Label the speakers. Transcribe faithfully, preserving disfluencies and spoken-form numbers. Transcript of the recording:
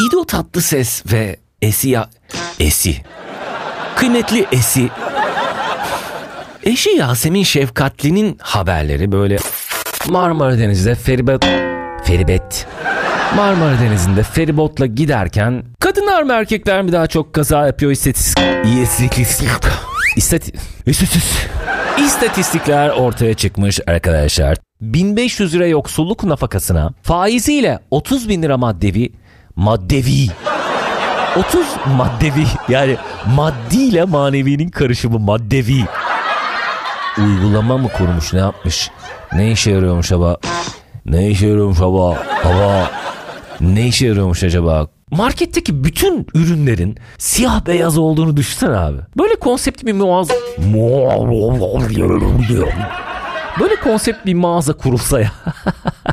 Speaker 1: İdo Tatlıses ve Esi ya... Esi. Kıymetli Esi. Eşi Yasemin Şefkatli'nin haberleri böyle Marmara Denizi'nde feribot... Feribet. Marmara Denizi'nde feribotla giderken kadınlar mı erkekler mi daha çok kaza yapıyor istatistik... İstatistik... İstatistikler ortaya çıkmış arkadaşlar. bin beş yüz lira yoksulluk nafakasına faiziyle otuz bin lira maddevi... Maddevi... otuz maddevi yani maddiyle manevinin karışımı maddevi. Uygulama mı kurmuş, ne yapmış? Ne işe yarıyormuş acaba? Ne işe yarıyormuş acaba? Baba. Ne işe yarıyormuş acaba? Marketteki bütün ürünlerin siyah beyaz olduğunu düşünsene abi. Böyle konsept bir mağaza... Böyle konsept bir mağaza kurulsa ya.